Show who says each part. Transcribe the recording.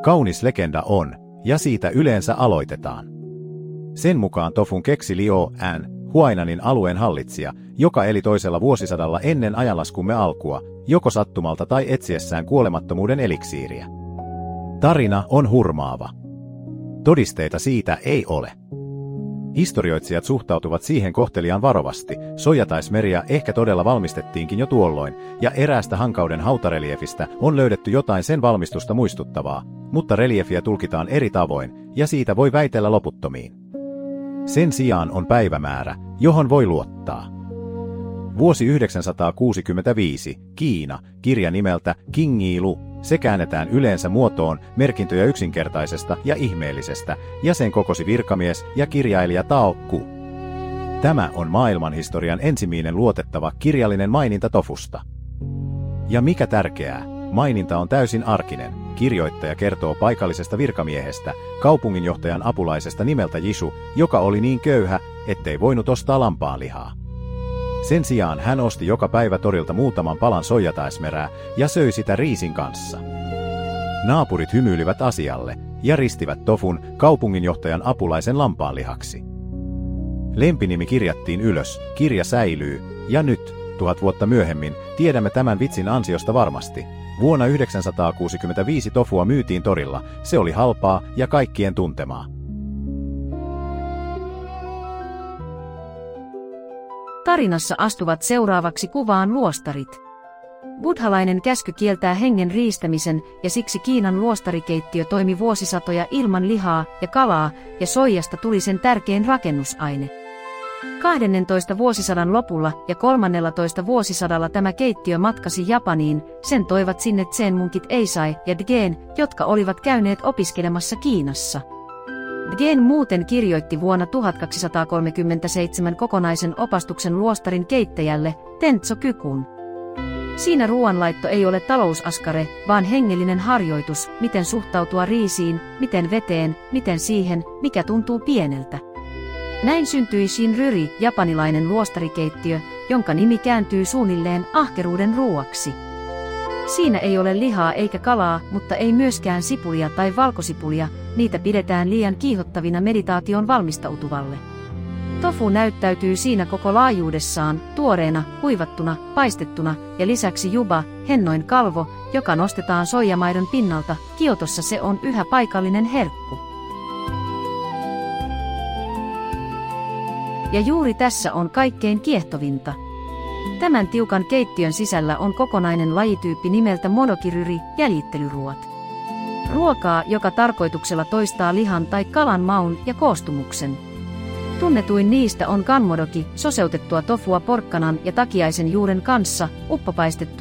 Speaker 1: Kaunis legenda on, ja siitä yleensä aloitetaan. Sen mukaan tofun keksi Liu An, Huainanin alueen hallitsija, joka eli toisella vuosisadalla ennen ajanlaskumme alkua, joko sattumalta tai etsiessään kuolemattomuuden eliksiiriä. Tarina on hurmaava. Todisteita siitä ei ole. Historioitsijat suhtautuvat siihen kohteliaan varovasti, soijataismeriä ehkä todella valmistettiinkin jo tuolloin, ja eräästä Hankauden hautareliefistä on löydetty jotain sen valmistusta muistuttavaa, mutta reliefiä tulkitaan eri tavoin, ja siitä voi väitellä loputtomiin. Sen sijaan on päivämäärä, johon voi luottaa. Vuosi 965, Kiina, kirja nimeltä Qingyilu, se käännetään yleensä muotoon merkintöjä yksinkertaisesta ja ihmeellisestä, ja sen kokosi virkamies ja kirjailija Tao Ku. Tämä on maailmanhistorian ensimmäinen luotettava kirjallinen maininta tofusta. Ja mikä tärkeää, maininta on täysin arkinen. Kirjoittaja kertoo paikallisesta virkamiehestä, kaupunginjohtajan apulaisesta nimeltä Jisu, joka oli niin köyhä, ettei voinut ostaa lampaanlihaa. Sen sijaan hän osti joka päivä torilta muutaman palan soijataismerää ja söi sitä riisin kanssa. Naapurit hymyilivät asialle ja ristivät tofun kaupunginjohtajan apulaisen lampaanlihaksi. Lempinimi kirjattiin ylös, kirja säilyy, ja nyt, 1000 vuotta myöhemmin, tiedämme tämän vitsin ansiosta varmasti. Vuonna 965 tofua myytiin torilla, se oli halpaa ja kaikkien tuntemaa.
Speaker 2: Tarinassa astuvat seuraavaksi kuvaan luostarit. Buddhalainen käsky kieltää hengen riistämisen, ja siksi Kiinan luostarikeittiö toimi vuosisatoja ilman lihaa ja kalaa, ja soijasta tuli sen tärkein rakennusaine. 12. vuosisadan lopulla ja 13. vuosisadalla tämä keittiö matkasi Japaniin, sen toivat sinne zen-munkit Eisai ja Dgen, jotka olivat käyneet opiskelemassa Kiinassa. Dgen muuten kirjoitti vuonna 1237 kokonaisen opastuksen luostarin keittäjälle, Tentso Kykun. Siinä ruoanlaitto ei ole talousaskare, vaan hengellinen harjoitus, miten suhtautua riisiin, miten veteen, miten siihen, mikä tuntuu pieneltä. Näin syntyi Shinryri, japanilainen luostarikeittiö, jonka nimi kääntyy suunnilleen ahkeruuden ruuaksi. Siinä ei ole lihaa eikä kalaa, mutta ei myöskään sipulia tai valkosipulia, niitä pidetään liian kiihottavina meditaation valmistautuvalle. Tofu näyttäytyy siinä koko laajuudessaan, tuoreena, kuivattuna, paistettuna ja lisäksi juba, hennoin kalvo, joka nostetaan soijamaidon pinnalta. Kiotossa se on yhä paikallinen herkku. Ja juuri tässä on kaikkein kiehtovinta. Tämän tiukan keittiön sisällä on kokonainen lajityyppi nimeltä monokiryri, jäljittelyruoat. Ruokaa, joka tarkoituksella toistaa lihan tai kalan maun ja koostumuksen. Tunnetuin niistä on kanmodoki, soseutettua tofua porkkanan ja takiaisen juuren kanssa, uppopaistettu